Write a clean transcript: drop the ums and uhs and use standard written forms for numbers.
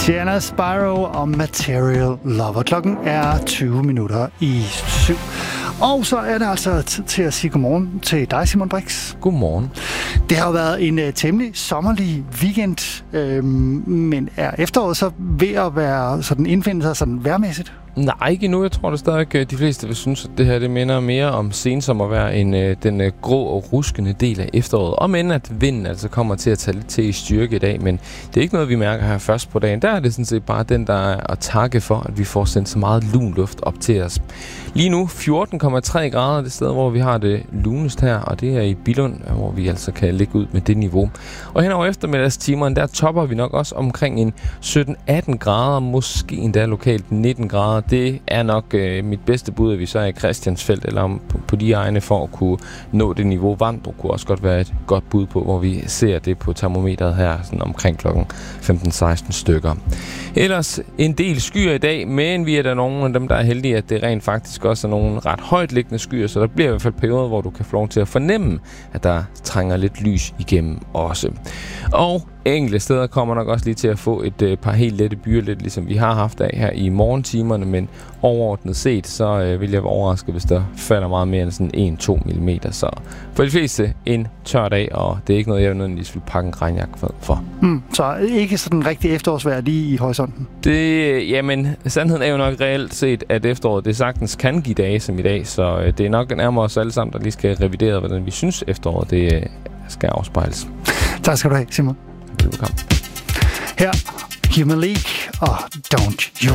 Sienna Spyro og Material Lover. Klokken er 20 minutter i 7. Og så er det altså tid til at sige godmorgen til dig, Simon Brix. Godmorgen. Det har jo været en temmelig sommerlig weekend, men er efteråret så ved at være sådan indfinde sig sådan vejrmæssigt? Nej, ikke endnu. Jeg tror da stadig, de fleste vil synes, at det her det minder mere om sensommervejr end den grå og ruskende del af efteråret. Om end at vinden altså kommer til at tage lidt til i styrke i dag, men det er ikke noget, vi mærker her først på dagen. Der er det sådan set bare den, der er at takke for, at vi får sendt så meget lun luft op til os. Lige nu 14,3 grader det sted, hvor vi har det lunest her, og det er i Billund, hvor vi altså kan ligge ud med det niveau. Og hen over eftermiddagstimerne, der topper vi nok også omkring en 17-18 grader, måske endda lokalt 19 grader. Det er nok mit bedste bud, at vi så er i Christiansfeld eller på de egne for at kunne nå det niveau. Vandrup kunne også godt være et godt bud på, hvor vi ser det på termometeret her sådan omkring klokken 15-16 stykker. Ellers en del skyer i dag, men vi er der nogle af dem, der er heldige, at det rent faktisk også er nogle ret højt liggende skyer, så der bliver i hvert fald perioder, hvor du kan få lov til at fornemme, at der trænger lidt lys igennem også. Og enkelte steder kommer nok også lige til at få et par helt lette byer, lidt ligesom vi har haft af her i morgentimerne, men overordnet set, så vil jeg være overrasket, hvis der falder meget mere end sådan 1-2 mm. Så for de fleste en tør dag, og det er ikke noget, jeg nødvendigvis vil pakke en regnjakke for. Så ikke sådan rigtig efterårsvejr lige i horisonten? Jamen, sandheden er jo nok reelt set, at efteråret det sagtens kan give dage som i dag, så det er nok nærmere os alle sammen, der lige skal revidere, hvordan vi synes efteråret det skal afspejles. Tak skal du have, Simon. Velbekomme. Her, Human League og Don't You